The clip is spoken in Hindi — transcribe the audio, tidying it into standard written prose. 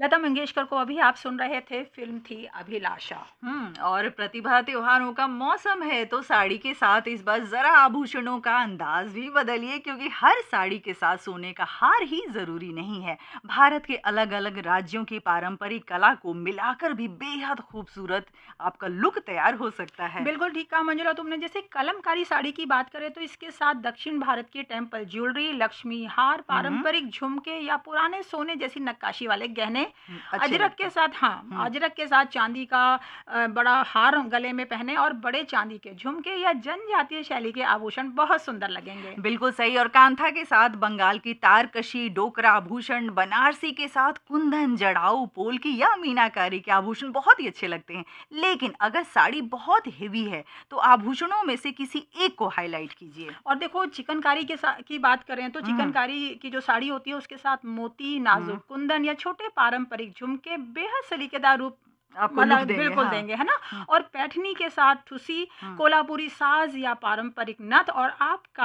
लता मंगेशकर को अभी आप सुन रहे थे, फिल्म थी अभिलाषा। और प्रतिभा त्योहारों का मौसम है तो साड़ी के साथ इस बार जरा आभूषणों का अंदाज भी बदलिए, क्योंकि हर साड़ी के साथ सोने का हार ही जरूरी नहीं है। भारत के अलग अलग राज्यों की पारंपरिक कला को मिलाकर भी बेहद खूबसूरत आपका लुक तैयार हो सकता है। बिल्कुल ठीक कहा मंजुला तुमने। जैसे कलमकारी साड़ी की बात करें तो इसके साथ दक्षिण भारत की टेम्पल ज्वेलरी, लक्ष्मी हार, हम्म। पारंपरिक झुमके या पुराने सोने जैसी नक्काशी वाले गहने, अच्छे अजरक लगते के हैं। साथ, हाँ, हम्म। अजरक के साथ चांदी का बड़ा हार गले में पहने और बड़े चांदी के झुमके या जनजातीय शैली के आभूषण बहुत सुंदर लगेंगे। बिल्कुल सही। और कांथा के साथ बंगाल की तारकशी, डोकरा आभूषण, बनारसी के साथ कुंदन, जड़ाऊ, पोल्की या मीनाकारी के आभूषण बहुत ही अच्छे लगते हैं। लेकिन अगर साड़ी बहुत हेवी है तो आभूषणों में से किसी एक को हाईलाइट कीजिए। और देखो चिकनकारी की बात करें तो हम्म। चिकनकारी की जो साड़ी होती है उसके साथ मोती, हम्म। नाजुक कुंदन या छोटे पारंपरिक झुमके बेहद सलीकेदार रूप आपको लुक मतलब देंगे, बिल्कुल हाँ। देंगे, है ना। हम्म। और पैठनी के साथ ठुसी, हम्म। कोल्हापुरी साज या पारंपरिक नथ और आपका